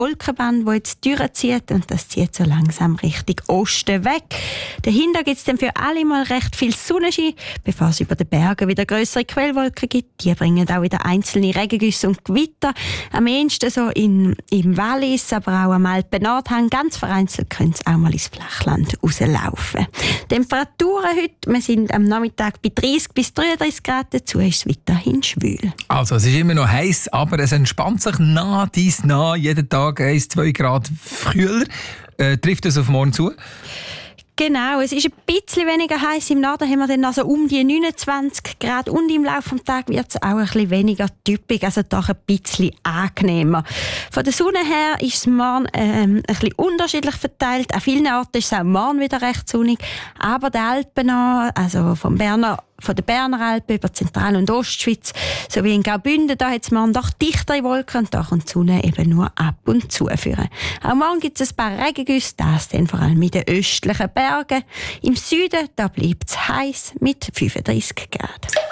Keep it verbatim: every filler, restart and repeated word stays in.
Wolkenband, die jetzt durchzieht und das zieht so langsam Richtung Osten weg. Dahinter gibt es dann für alle mal recht viel Sonnenschein, bevor es über den Bergen wieder grössere Quellwolken gibt. Die bringen auch wieder einzelne Regengüsse und Gewitter. Am ehesten so in, im Wallis, aber auch am Alpen-Nordhang. Ganz vereinzelt können es auch mal ins Flachland rauslaufen. Temperaturen heute, wir sind am Nachmittag bei dreißig bis dreiunddreißig Grad, dazu ist es weiterhin schwül. Also es ist immer noch heiß, aber es entspannt sich nah dies nah, jeden Tag eins bis zwei Grad kühler. Äh, trifft das auf morgen zu? Genau, es ist ein bisschen weniger heiß. Im Norden haben wir dann also um die neunundzwanzig Grad und im Laufe des Tages wird es auch ein bisschen weniger typisch, also doch ein bisschen angenehmer. Von der Sonne her ist es morgen ähm, ein bisschen unterschiedlich verteilt. An vielen Orten ist es auch morgen wieder recht sonnig, aber die Alpen an, also vom Berner von den Berner Alpen über Zentral- und Ostschweiz sowie in Graubünden, da hat es morgen doch dichtere Wolken und da kommt die Sonne eben nur ab und zu führen. Auch morgen gibt es ein paar Regengüsse, das dann vor allem in den östlichen Bergen. Im Süden, da bleibt es heiß mit fünfunddreißig Grad.